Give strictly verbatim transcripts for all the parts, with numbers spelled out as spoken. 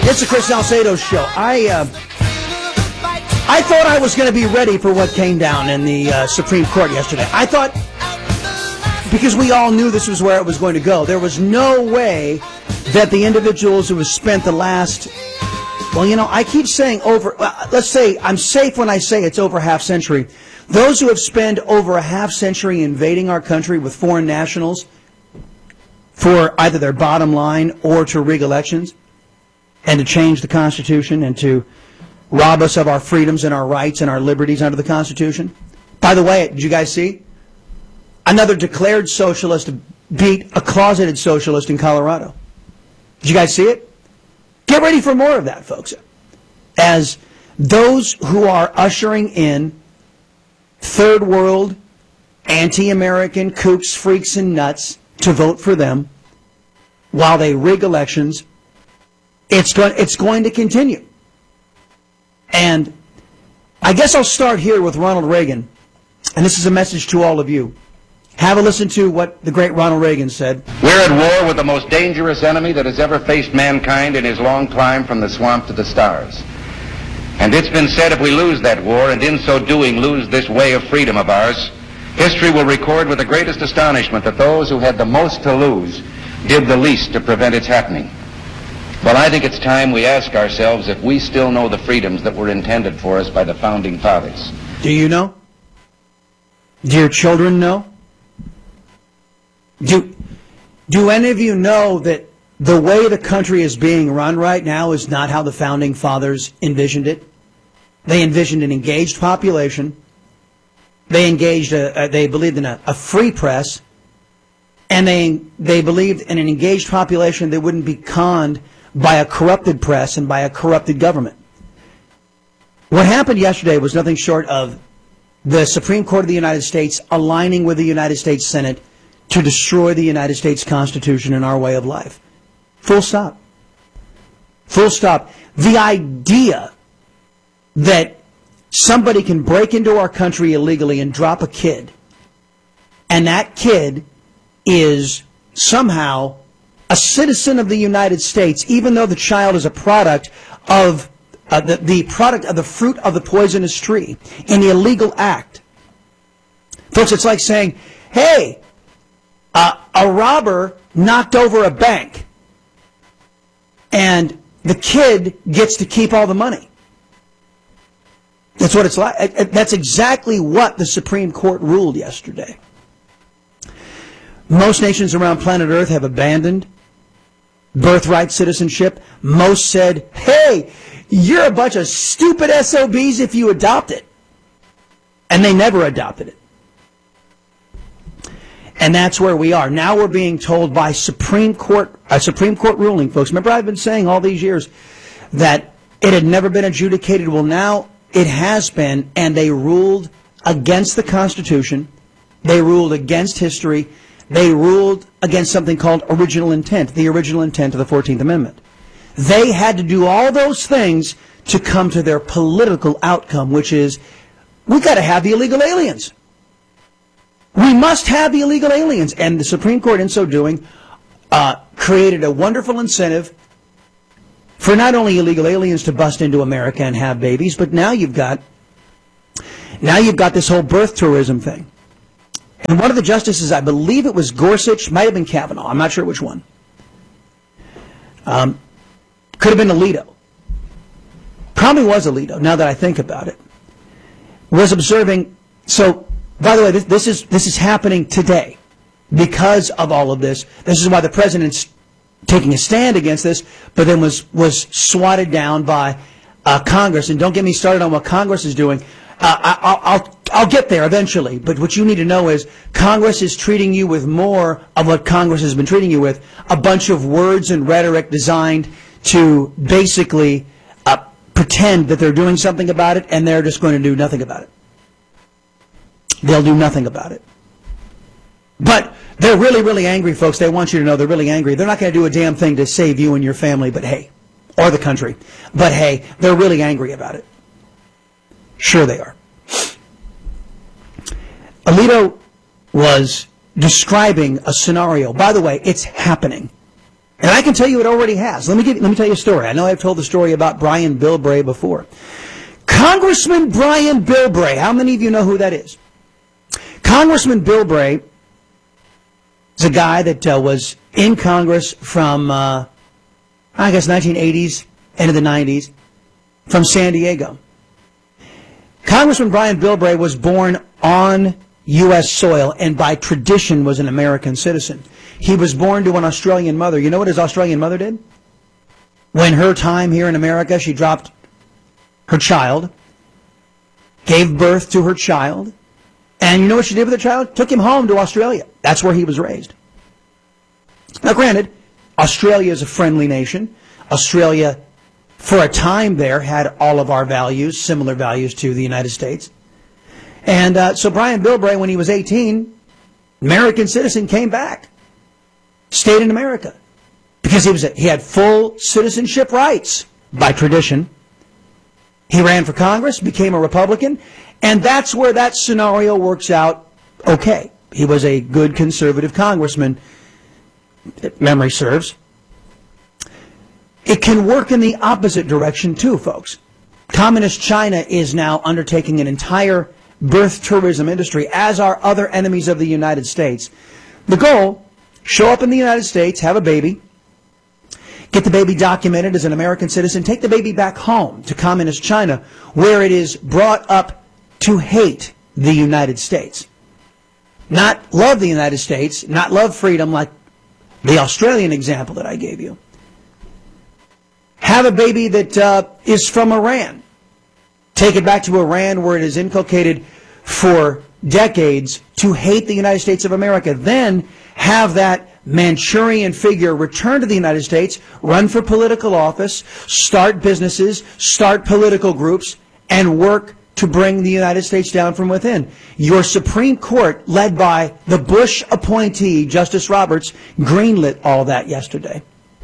It's the Chris Salcedo Show. I uh, I thought I was going to be ready for what came down in the uh, Supreme Court yesterday. I thought, because we all knew this was where it was going to go, there was no way that the individuals who have spent the last, well, you know, I keep saying over, uh, let's say, I'm safe when I say it's over a half century. Those who have spent over a half century invading our country with foreign nationals for either their bottom line or to rig elections, and to change the Constitution and to rob us of our freedoms and our rights and our liberties under the Constitution. By the way, did you guys see? Another declared socialist beat a closeted socialist in Colorado. Did you guys see it? Get ready for more of that, folks. As those who are ushering in third world, anti-American kooks, freaks, and nuts to vote for them while they rig elections, It's going, it's going to continue. And I guess I'll start here with Ronald Reagan. And this is a message to all of you. Have a listen to what the great Ronald Reagan said. We're at war with the most dangerous enemy that has ever faced mankind in his long climb from the swamp to the stars. And it's been said if we lose that war, and in so doing lose this way of freedom of ours, history will record with the greatest astonishment that those who had the most to lose did the least to prevent its happening. Well, I think it's time we ask ourselves if we still know the freedoms that were intended for us by the Founding Fathers. Do you know? Do your children know? Do, do any of you know that the way the country is being run right now is not how the Founding Fathers envisioned it? They envisioned an engaged population. They engaged, a, a, they believed in a, a free press. And they, they believed in an engaged population that wouldn't be conned by a corrupted press and by a corrupted government. What happened yesterday was nothing short of the Supreme Court of the United States aligning with the United States Senate to destroy the United States Constitution and our way of life. Full stop. Full stop. The idea that somebody can break into our country illegally and drop a kid, and that kid is somehow a citizen of the United States, even though the child is a product of uh, the, the product of the fruit of the poisonous tree, an illegal act. Folks, it's like saying, hey, uh, a robber knocked over a bank, and the kid gets to keep all the money. That's what it's like. That's exactly what the Supreme Court ruled yesterday. Most nations around planet Earth have abandoned birthright citizenship. Most said, hey, you're a bunch of stupid S O Bs if you adopt it. And they never adopted it. And that's where we are. Now we're being told by Supreme Court, a Supreme Court ruling, folks. Remember, I've been saying all these years that it had never been adjudicated. Well, now it has been, and they ruled against the Constitution. They ruled against history. They ruled against something called original intent, the original intent of the fourteenth Amendment. They had to do all those things to come to their political outcome, which is, we've got to have the illegal aliens. We must have the illegal aliens. And the Supreme Court, in so doing, uh, created a wonderful incentive for not only illegal aliens to bust into America and have babies, but now you've got, now you've got this whole birth tourism thing. And one of the justices, I believe it was Gorsuch, might have been Kavanaugh, I'm not sure which one. Um, could have been Alito. Probably was Alito, now that I think about it. Was observing, so, by the way, this, this is this is happening today because of all of this. This is why the president's taking a stand against this, but then was, was swatted down by uh, Congress. And don't get me started on what Congress is doing. Uh, I, I'll, I'll, I'll get there eventually, but what you need to know is Congress is treating you with more of what Congress has been treating you with, a bunch of words and rhetoric designed to basically uh, pretend that they're doing something about it, and they're just going to do nothing about it. They'll do nothing about it. But they're really, really angry, folks. They want you to know they're really angry. They're not going to do a damn thing to save you and your family, but hey, or the country. But hey, they're really angry about it. Sure they are. Alito was describing a scenario. By the way, it's happening. And I can tell you it already has. Let me give, let me tell you a story. I know I've told the story about Brian Bilbray before. Congressman Brian Bilbray. How many of you know who that is? Congressman Bilbray is a guy that uh, was in Congress from, uh, I guess, nineteen eighties, end of the nineties, from San Diego. Congressman Brian Bilbray was born on U S soil and by tradition was an American citizen. He was born to an Australian mother. You know what his Australian mother did? When her time here in America, she dropped her child, gave birth to her child, and you know what she did with the child? Took him home to Australia. That's where he was raised. Now, granted, Australia is a friendly nation. Australia, for a time there, had all of our values, similar values to the United States. And uh, so Brian Bilbray, when he was eighteen, American citizen, came back, stayed in America, because he was a, he had full citizenship rights by tradition. He ran for Congress, became a Republican, and that's where that scenario works out okay. He was a good conservative congressman, if memory serves. It can work in the opposite direction too, folks. Communist China is now undertaking an entire birth tourism industry, as are other enemies of the United States. The goal, show up in the United States, have a baby, get the baby documented as an American citizen, take the baby back home to Communist China, where it is brought up to hate the United States. Not love the United States, not love freedom like the Australian example that I gave you. Have a baby that uh, is from Iran. Take it back to Iran, where it is inculcated for decades to hate the United States of America. Then have that Manchurian figure return to the United States, run for political office, start businesses, start political groups, and work to bring the United States down from within. Your Supreme Court, led by the Bush appointee, Justice Roberts, greenlit all that yesterday.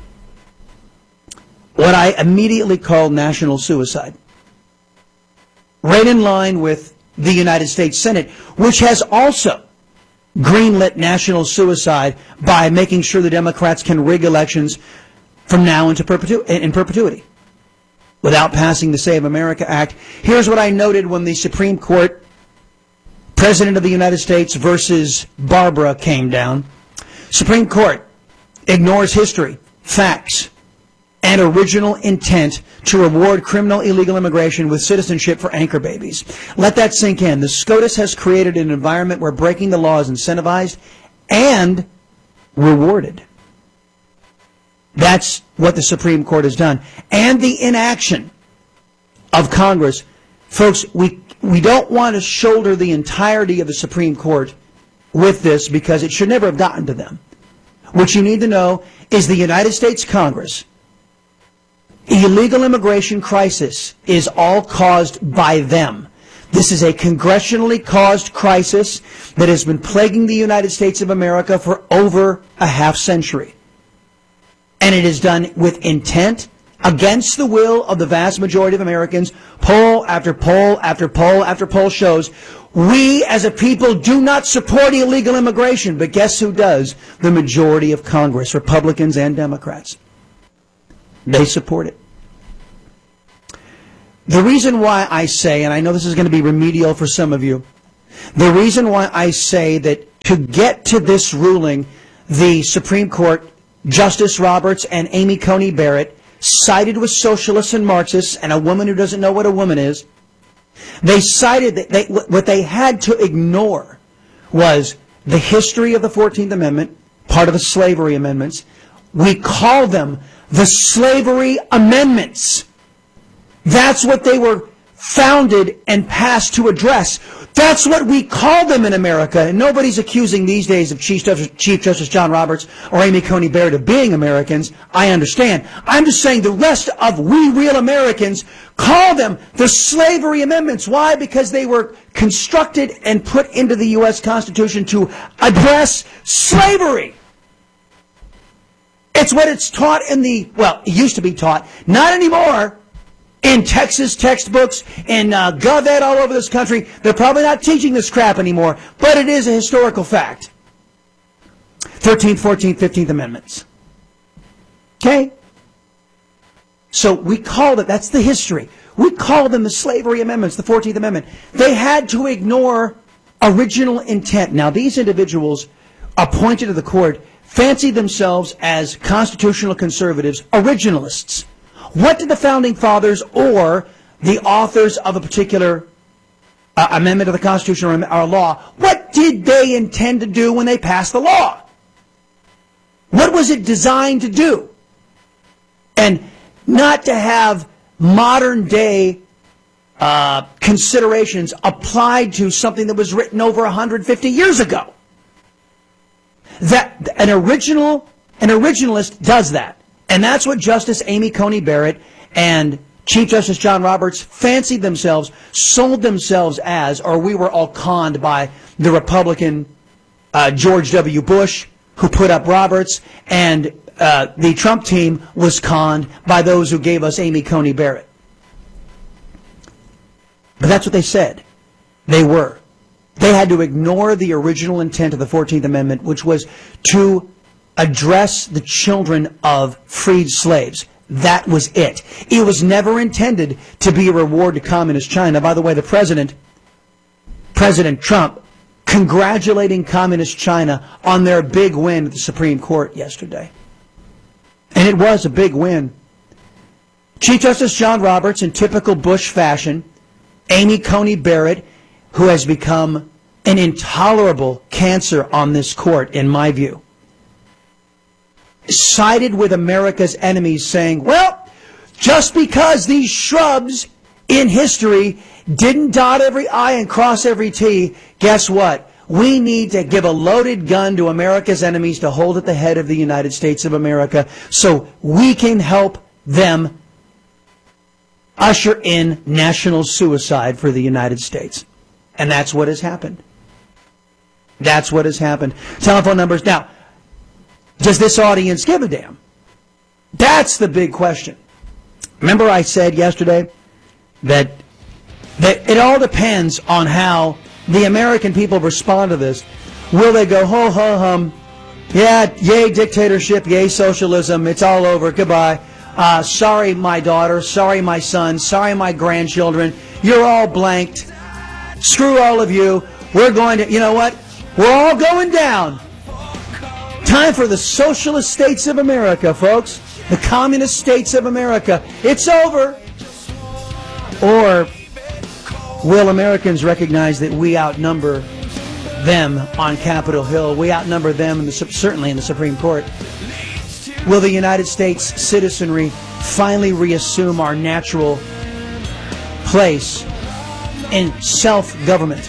What I immediately called national suicide. Right in line with the United States Senate, which has also greenlit national suicide by making sure the Democrats can rig elections from now into perpetu- in perpetuity without passing the Save America Act. Here's what I noted when the Supreme Court, President of the United States versus Barbara, came down. Supreme Court ignores history, facts, and original intent to reward criminal illegal immigration with citizenship for anchor babies. Let that sink in. The SCOTUS has created an environment where breaking the law is incentivized and rewarded. That's what the Supreme Court has done. And the inaction of Congress. Folks, we, we don't want to shoulder the entirety of the Supreme Court with this, because it should never have gotten to them. What you need to know is the United States Congress, illegal immigration crisis is all caused by them. This is a congressionally caused crisis that has been plaguing the United States of America for over a half century. And it is done with intent, against the will of the vast majority of Americans. Poll after poll after poll after poll shows we as a people do not support illegal immigration. But guess who does? The majority of Congress, Republicans and Democrats. They support it. The reason why I say, and I know this is going to be remedial for some of you, the reason why I say that to get to this ruling, the Supreme Court, Justice Roberts and Amy Coney Barrett, sided with socialists and Marxists and a woman who doesn't know what a woman is. They sided, that they, what they had to ignore was the history of the fourteenth Amendment, part of the slavery amendments. We call them the slavery amendments. That's what they were founded and passed to address. That's what we call them in America. And nobody's accusing these days of Chief Justice, Chief Justice John Roberts or Amy Coney Barrett of being Americans. I understand. I'm just saying the rest of we real Americans call them the slavery amendments. Why? Because they were constructed and put into the U S Constitution to address slavery. It's what it's taught in the, well, it used to be taught, not anymore, in Texas textbooks, in uh, GovEd all over this country. They're probably not teaching this crap anymore, but it is a historical fact. thirteenth, fourteenth, fifteenth Amendments. Okay? So we called it, that's the history. We call them the slavery amendments, the fourteenth Amendment. They had to ignore original intent. Now, these individuals appointed to the court fancied themselves as constitutional conservatives, originalists. What did the Founding Fathers or the authors of a particular uh, amendment of the Constitution or, or law, what did they intend to do when they passed the law? What was it designed to do? And not to have modern day uh, considerations applied to something that was written over one hundred fifty years ago. That an original, an originalist does that. And that's what Justice Amy Coney Barrett and Chief Justice John Roberts fancied themselves, sold themselves as, or we were all conned by the Republican uh, George W. Bush, who put up Roberts, and uh, the Trump team was conned by those who gave us Amy Coney Barrett. But that's what they said. They were. They had to ignore the original intent of the fourteenth Amendment, which was to address the children of freed slaves. That was it. It was never intended to be a reward to communist China. By the way, the president, President Trump, congratulating communist China on their big win at the Supreme Court yesterday. And it was a big win. Chief Justice John Roberts, in typical Bush fashion, Amy Coney Barrett, who has become an intolerable cancer on this court, in my view, sided with America's enemies, saying, well, just because these shrubs in history didn't dot every I and cross every T, guess what? We need to give a loaded gun to America's enemies to hold at the head of the United States of America so we can help them usher in national suicide for the United States. And that's what has happened. That's what has happened. Telephone numbers. Now, does this audience give a damn? That's the big question. Remember I said yesterday that, that it all depends on how the American people respond to this. Will they go, ho, ho, hum, yeah, yay dictatorship, yay socialism, it's all over, goodbye. Uh, sorry, my daughter, sorry, my son, sorry, my grandchildren, you're all blanked. Screw all of you. We're going to, you know what? We're all going down. Time for the socialist states of America, folks. The communist states of America. It's over. Or will Americans recognize that we outnumber them on Capitol Hill? We outnumber them, in the, certainly in the Supreme Court. Will the United States citizenry finally reassume our natural place in self-government?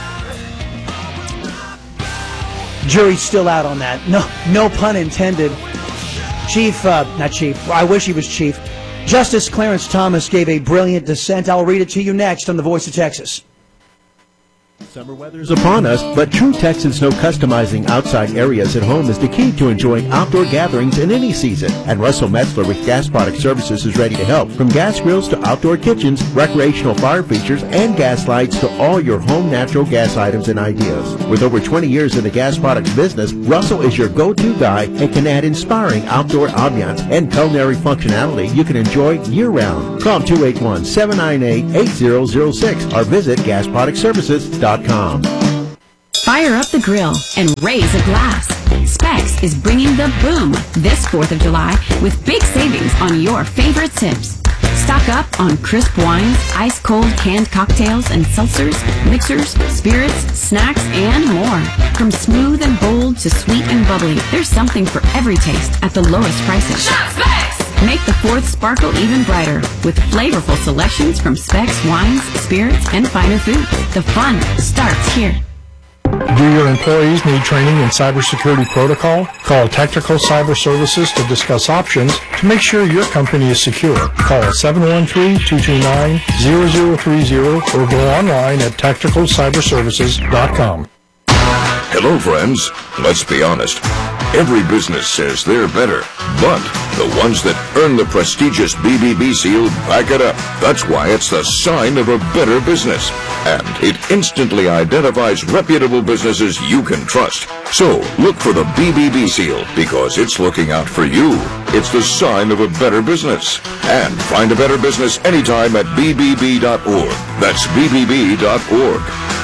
Jury's still out on that. No, no pun intended. Chief, uh, not Chief, I wish he was Chief. Justice Clarence Thomas gave a brilliant dissent. I'll read it to you next on The Voice of Texas. Summer weather is upon us, but true Texans know customizing outside areas at home is the key to enjoying outdoor gatherings in any season. And Russell Metzler with Gas Product Services is ready to help. From gas grills to outdoor kitchens, recreational fire features, and gas lights to all your home natural gas items and ideas. With over twenty years in the gas products business, Russell is your go-to guy and can add inspiring outdoor ambiance and culinary functionality you can enjoy year-round. Call two eight one, seven nine eight, eight zero zero six or visit gas product services dot com. Fire up the grill and raise a glass. Specs is bringing the boom this fourth of July with big savings on your favorite sips. Stock up on crisp wines, ice-cold canned cocktails and seltzers, mixers, spirits, snacks, and more. From smooth and bold to sweet and bubbly, there's something for every taste at the lowest prices. Shop Specs! Make the fourth sparkle even brighter with flavorful selections from Specs wines, spirits, and finer foods. The fun starts here. Do your employees need training in cybersecurity protocol? Call Tactical Cyber Services to discuss options to make sure your company is secure. Call seven one three, two two nine, zero zero three zero or go online at tactical cyber services dot com. Hello, friends. Let's be honest. Every business says they're better, but the ones that earn the prestigious B B B seal back it up. That's why it's the sign of a better business. And it instantly identifies reputable businesses you can trust. So look for the B B B seal because it's looking out for you. It's the sign of a better business. And find a better business anytime at B B B dot org. That's B B B dot org.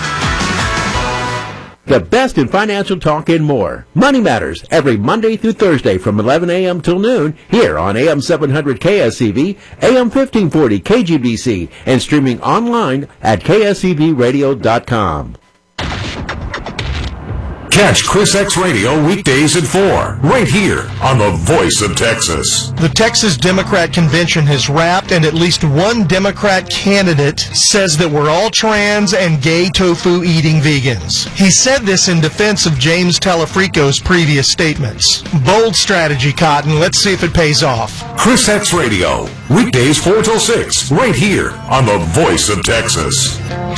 The best in financial talk and more. Money Matters, every Monday through Thursday from eleven a.m. till noon, here on A M seven hundred K S C V, A M fifteen forty K G B C, and streaming online at K S C V radio dot com. Catch Chris X Radio weekdays at four, right here on the Voice of Texas. The Texas Democrat Convention has wrapped, and at least one Democrat candidate says that we're all trans and gay tofu-eating vegans. He said this in defense of James Telefrico's previous statements. Bold strategy, Cotton. Let's see if it pays off. Chris X Radio, weekdays four till six, right here on the Voice of Texas.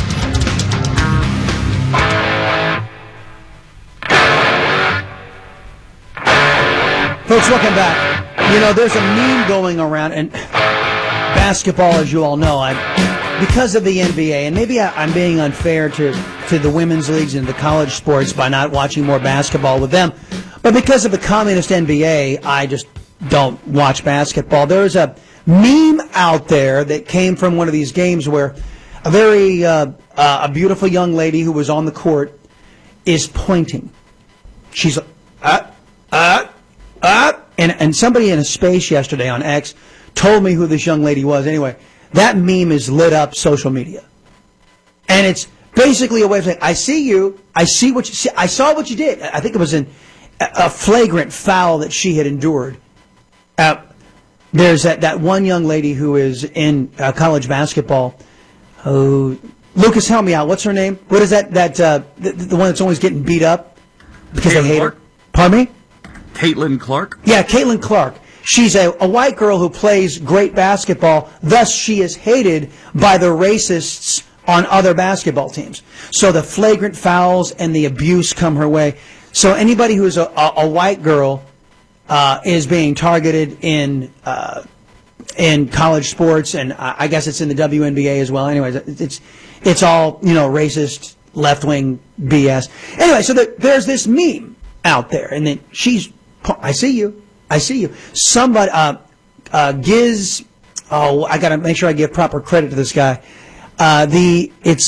Folks, welcome back. You know, there's a meme going around, and basketball, as you all know, I, because of the N B A, and maybe I, I'm being unfair to, to the women's leagues and the college sports by not watching more basketball with them, but because of the communist N B A, I just don't watch basketball. There's a meme out there that came from one of these games where a very uh, uh, a beautiful young lady who was on the court is pointing. She's like, uh, uh, Uh, and, and somebody in a space yesterday on X told me who this young lady was. Anyway, that meme is lit up social media. And it's basically a way of saying, I see you, I see what you see, I saw what you did. I think it was an, a flagrant foul that she had endured. Uh, there's that, that one young lady who is in uh, college basketball. Oh, Lucas, help me out. What's her name? What is that? That uh, the, the one that's always getting beat up because they hate her? Pardon me? Caitlin Clark? Yeah, Caitlin Clark. She's a, a white girl who plays great basketball. Thus, she is hated by the racists on other basketball teams. So the flagrant fouls and the abuse come her way. So anybody who is a, a, a white girl uh, is being targeted in uh, in college sports, and I guess it's in the W N B A as well. Anyways, it's it's all, you know, racist, left-wing B S. Anyway, so the, there's this meme out there, and then she's, I see you, I see you. Somebody, uh, uh, Giz, oh, I got to make sure I give proper credit to this guy. Uh, the it's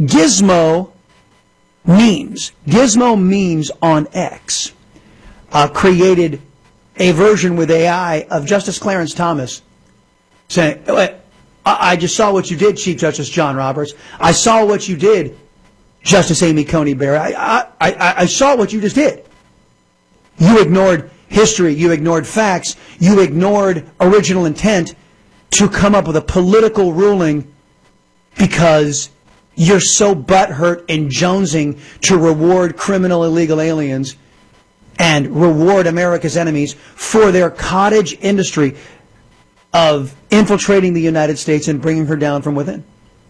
Gizmo Memes. Gizmo Memes on X uh, created a version with A I of Justice Clarence Thomas saying, I, I just saw what you did, Chief Justice John Roberts. I saw what you did, Justice Amy Coney Barrett. I, I, I, I saw what you just did. You ignored history, you ignored facts, you ignored original intent to come up with a political ruling because you're so butthurt and jonesing to reward criminal illegal aliens and reward America's enemies for their cottage industry of infiltrating the United States and bringing her down from within.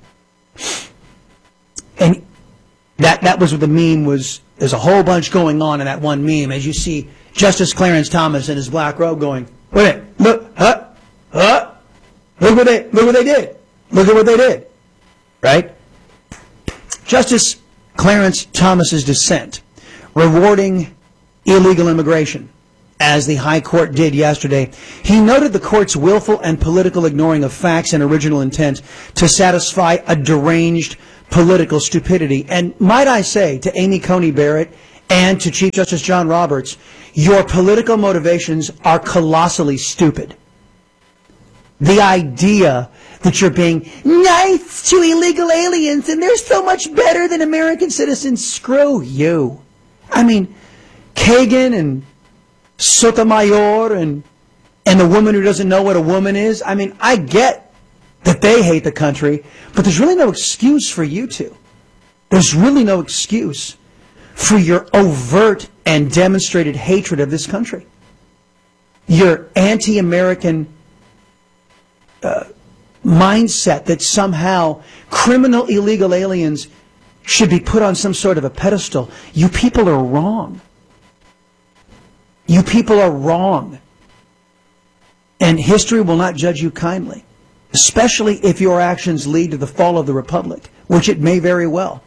And that that was what the meme was. There's a whole bunch going on in that one meme as you see Justice Clarence Thomas in his black robe going, wait a minute, look, huh, huh, look what they, look what they did. Look at what they did. Right? Justice Clarence Thomas's dissent, rewarding illegal immigration, as the High Court did yesterday. He noted the court's willful and political ignoring of facts and original intent to satisfy a deranged political stupidity. And might I say to Amy Coney Barrett and to Chief Justice John Roberts, your political motivations are colossally stupid. The idea that you're being nice to illegal aliens and they're so much better than American citizens, screw you. I mean, Kagan and Sotomayor and and the woman who doesn't know what a woman is, I mean, I get that they hate the country, but there's really no excuse for you two. There's really no excuse for your overt and demonstrated hatred of this country. Your anti-American uh, mindset that somehow criminal illegal aliens should be put on some sort of a pedestal. You people are wrong. You people are wrong. And history will not judge you kindly, especially if your actions lead to the fall of the Republic, which it may very well.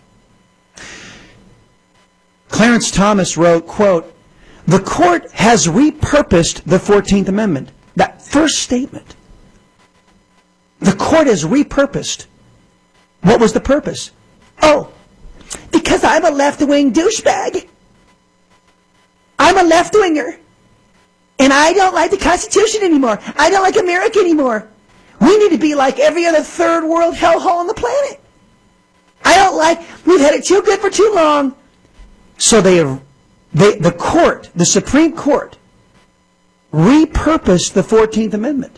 Clarence Thomas wrote, quote, "The court has repurposed the fourteenth Amendment." That first statement. The court has repurposed. What was the purpose? Oh, because I'm a left-wing douchebag. I'm a left-winger. And I don't like the Constitution anymore. I don't like America anymore. We need to be like every other third world hellhole on the planet. I don't like, we've had it too good for too long. So they have, they, the court, the Supreme Court, repurposed the fourteenth Amendment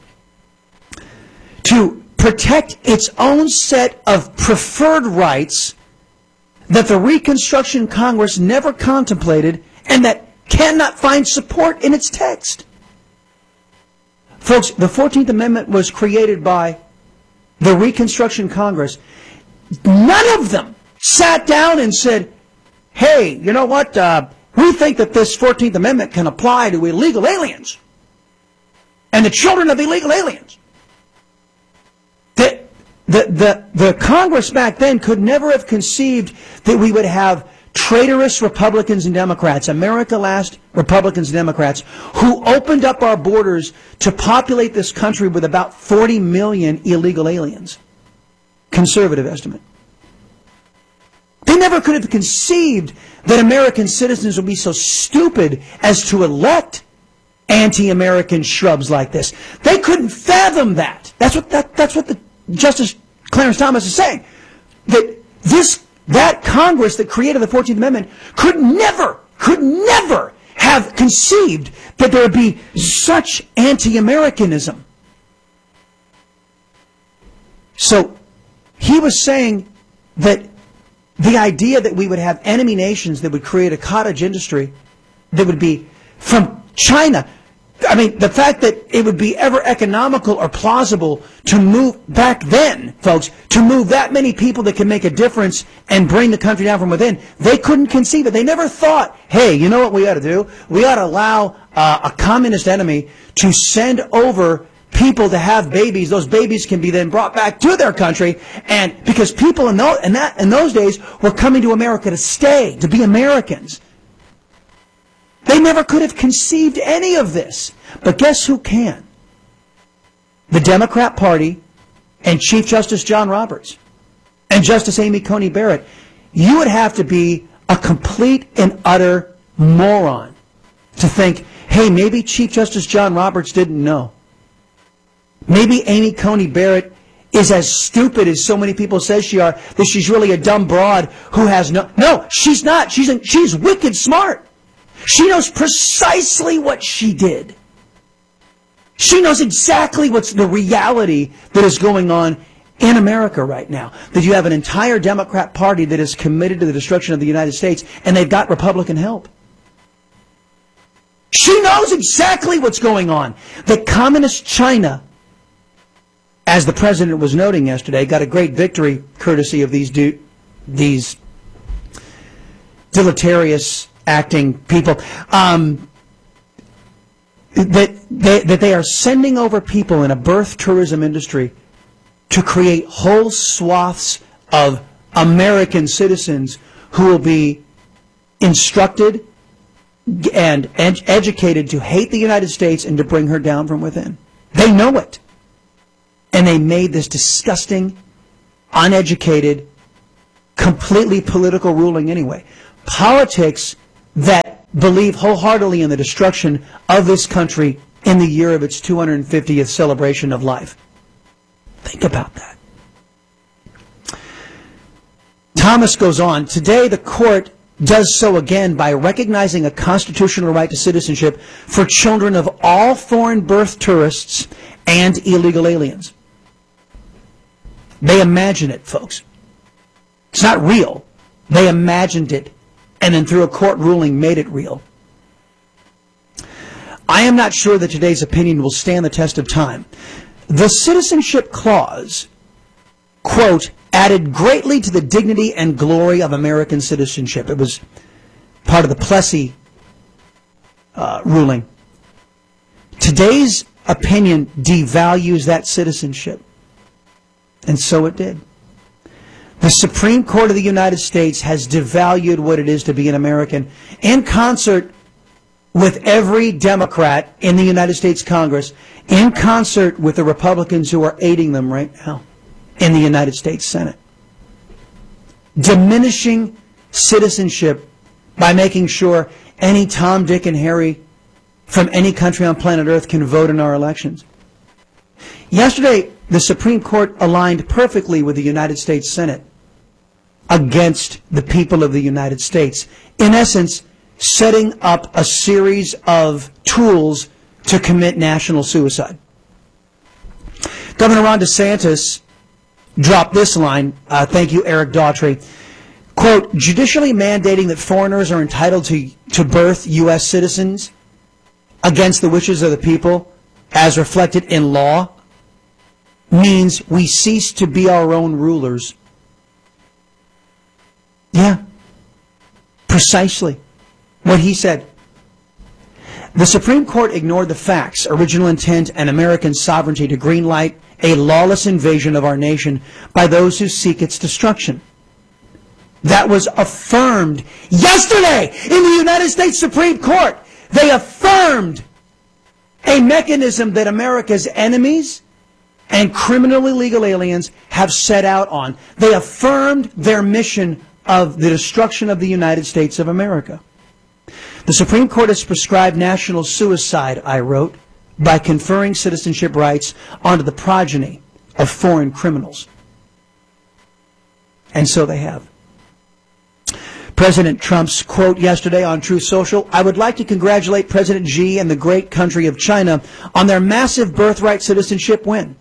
to protect its own set of preferred rights that the Reconstruction Congress never contemplated and that cannot find support in its text. Folks, the fourteenth Amendment was created by the Reconstruction Congress. None of them sat down and said, hey, you know what, uh, we think that this fourteenth Amendment can apply to illegal aliens and the children of illegal aliens. The, the, the, the Congress back then could never have conceived that we would have traitorous Republicans and Democrats, America Last Republicans and Democrats, who opened up our borders to populate this country with about forty million illegal aliens. Conservative estimate. They never could have conceived that American citizens would be so stupid as to elect anti-American shrubs like this. They couldn't fathom that. That's what that, that's what the Justice Clarence Thomas is saying. That this that Congress that created the fourteenth Amendment could never, could never have conceived that there would be such anti-Americanism. So he was saying that the idea that we would have enemy nations that would create a cottage industry that would be from China. I mean, the fact that it would be ever economical or plausible to move back then, folks, to move that many people that can make a difference and bring the country down from within, they couldn't conceive it. They never thought, hey, you know what we ought to do? We ought to allow uh, a communist enemy to send over people to have babies. Those babies can be then brought back to their country, and because people in those, in that, in those days were coming to America to stay, to be Americans. They never could have conceived any of this. But guess who can? The Democrat Party and Chief Justice John Roberts and Justice Amy Coney Barrett. You would have to be a complete and utter moron to think, hey, maybe Chief Justice John Roberts didn't know. Maybe Amy Coney Barrett is as stupid as so many people say she are, that she's really a dumb broad who has no... No, she's not. She's, she's wicked smart. She knows precisely what she did. She knows exactly what's the reality that is going on in America right now. That you have an entire Democrat Party that is committed to the destruction of the United States, and they've got Republican help. She knows exactly what's going on. That communist China, as the president was noting yesterday, got a great victory courtesy of these du- these deleterious acting people, um, that, they, that they are sending over people in a birth tourism industry to create whole swaths of American citizens who will be instructed and ed- educated to hate the United States and to bring her down from within. They know it. And they made this disgusting, uneducated, completely political ruling anyway. Politics that believe wholeheartedly in the destruction of this country in the year of its two hundred fiftieth celebration of life. Think about that. Thomas goes on, today the court does so again by recognizing a constitutional right to citizenship for children of all foreign birth tourists and illegal aliens. They imagine it, folks. It's not real. They imagined it, and then through a court ruling made it real. I am not sure that today's opinion will stand the test of time. The Citizenship Clause, quote, added greatly to the dignity and glory of American citizenship. It was part of the Plessy uh, ruling. Today's opinion devalues that citizenship. And so it did. The Supreme Court of the United States has devalued what it is to be an American in concert with every Democrat in the United States Congress, in concert with the Republicans who are aiding them right now in the United States Senate. Diminishing citizenship by making sure any Tom, Dick, and Harry from any country on planet Earth can vote in our elections. Yesterday, the Supreme Court aligned perfectly with the United States Senate against the people of the United States. In essence, setting up a series of tools to commit national suicide. Governor Ron DeSantis dropped this line, uh, thank you, Eric Daughtry, quote, judicially mandating that foreigners are entitled to, to birth U S citizens against the wishes of the people, as reflected in law, means we cease to be our own rulers. Yeah, precisely what he said. The Supreme Court ignored the facts, original intent, and American sovereignty to greenlight a lawless invasion of our nation by those who seek its destruction. That was affirmed yesterday in the United States Supreme Court. They affirmed a mechanism that America's enemies and criminal illegal aliens have set out on. They affirmed their mission of the destruction of the United States of America. The Supreme Court has prescribed national suicide, I wrote, by conferring citizenship rights onto the progeny of foreign criminals. And so they have. President Trump's quote yesterday on Truth Social, I would like to congratulate President Xi and the great country of China on their massive birthright citizenship win.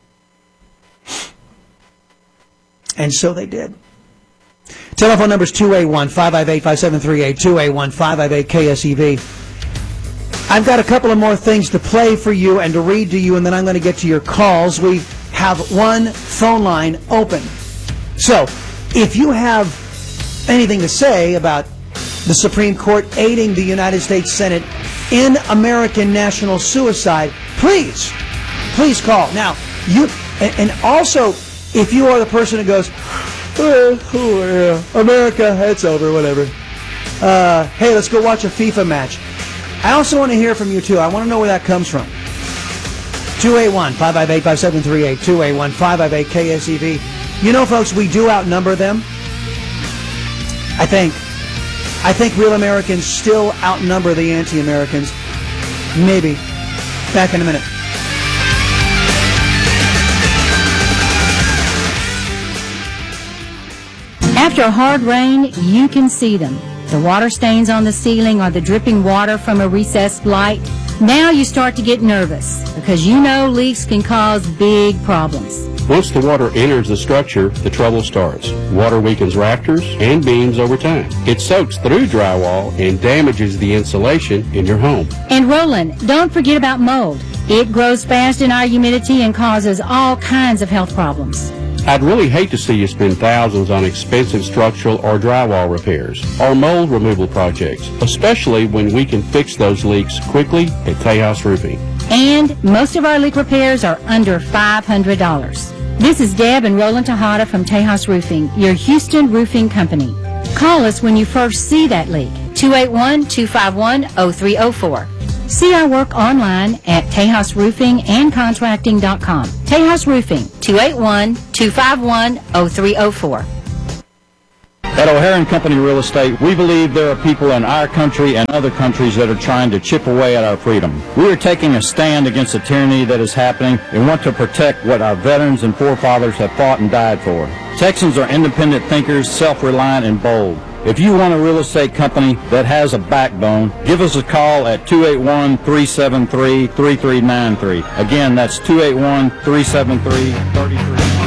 And so they did. Telephone number is two eight one, five five eight, five seven three eight, two eight one, five five eight, K S E V. I've got a couple of more things to play for you and to read to you, and then I'm going to get to your calls. We have one phone line open. So, if you have anything to say about the Supreme Court aiding the United States Senate in American national suicide, please, please call. Now, you, and also, if you are the person who goes, oh, oh, yeah, America, it's over, whatever. Uh, hey, let's go watch a FIFA match. I also want to hear from you, too. I want to know where that comes from. two eight one, five five eight, five seven three eight, two eight one, five five eight, K S E V. You know, folks, we do outnumber them. I think. I think real Americans still outnumber the anti-Americans. Maybe. Back in a minute. After a hard rain, you can see them. The water stains on the ceiling or the dripping water from a recessed light. Now you start to get nervous because you know leaks can cause big problems. Once the water enters the structure, the trouble starts. Water weakens rafters and beams over time. It soaks through drywall and damages the insulation in your home. And Roland, don't forget about mold. It grows fast in our humidity and causes all kinds of health problems. I'd really hate to see you spend thousands on expensive structural or drywall repairs or mold removal projects, especially when we can fix those leaks quickly at Tejas Roofing. And most of our leak repairs are under five hundred dollars. This is Deb and Roland Tejada from Tejas Roofing, your Houston roofing company. Call us when you first see that leak, two eight one, two five one, zero three zero four. See our work online at tejas roofing and contracting dot com. Tejas Roofing, two eight one, two five one, zero three zero four. At O'Hare and Company Real Estate, we believe there are people in our country and other countries that are trying to chip away at our freedom. We are taking a stand against the tyranny that is happening and want to protect what our veterans and forefathers have fought and died for. Texans are independent thinkers, self-reliant, and bold. If you want a real estate company that has a backbone, give us a call at two eight one, three seven three, three three nine three. Again, that's two eight one, three seven three, three three nine three.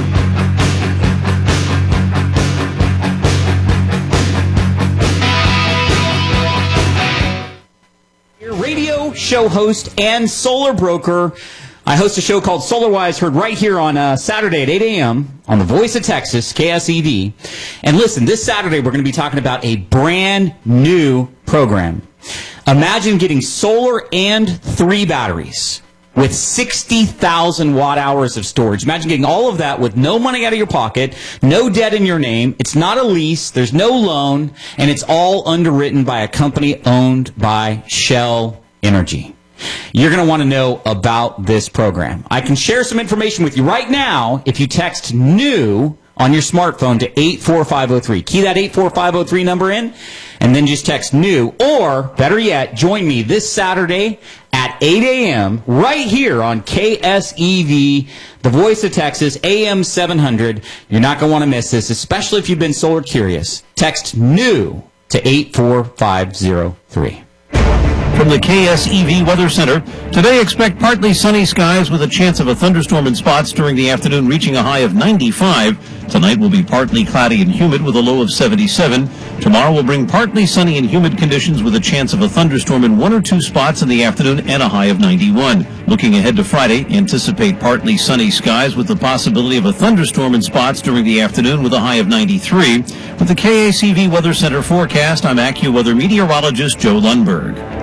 Radio show host and solar broker. I host a show called SolarWise, heard right here on uh, Saturday at eight a.m. on the Voice of Texas, K S E V. And listen, this Saturday we're going to be talking about a brand new program. Imagine getting solar and three batteries with sixty thousand watt hours of storage. Imagine getting all of that with no money out of your pocket, no debt in your name. It's not a lease. There's no loan. And it's all underwritten by a company owned by Shell Energy. You're going to want to know about this program. I can share some information with you right now if you text NEW on your smartphone to eight four five oh three. Key that eight four five oh three number in, and then just text NEW. Or, better yet, join me this Saturday at eight a.m. right here on K S E V, the Voice of Texas, A M seven hundred. You're not going to want to miss this, especially if you've been solar curious. Text NEW to eight four five oh three. From the K S E V Weather Center, today expect partly sunny skies with a chance of a thunderstorm in spots during the afternoon, reaching a high of ninety-five. Tonight will be partly cloudy and humid with a low of seventy-seven. Tomorrow will bring partly sunny and humid conditions with a chance of a thunderstorm in one or two spots in the afternoon and a high of ninety-one. Looking ahead to Friday, anticipate partly sunny skies with the possibility of a thunderstorm in spots during the afternoon with a high of ninety-three. With the K S E V Weather Center forecast, I'm AccuWeather meteorologist Joe Lundberg.